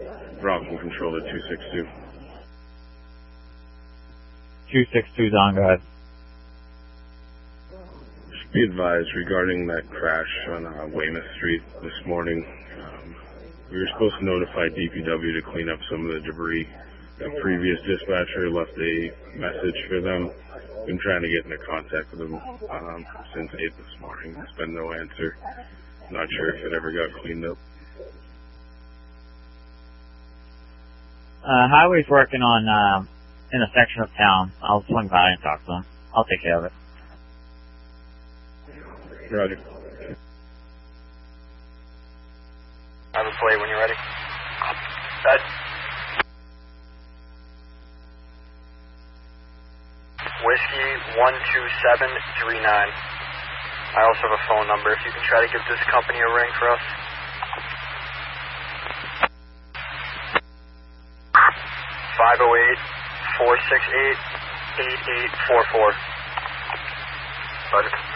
Robinson Control to 262. 262's on, go ahead. Just be advised regarding that crash on Weymouth Street this morning. We were supposed to notify DPW to clean up some of the debris. The previous dispatcher left a message for them. Been trying to get into contact with them since 8 this morning. There's been no answer. Not sure if it ever got cleaned up. Highway's working on in a section of town. I'll swing by and talk to them. I'll take care of it. Roger. I have a plate when you're ready. Ed. Whiskey 12739. I also have a phone number if you can try to give this company a ring for us. 508-468-8844. Roger.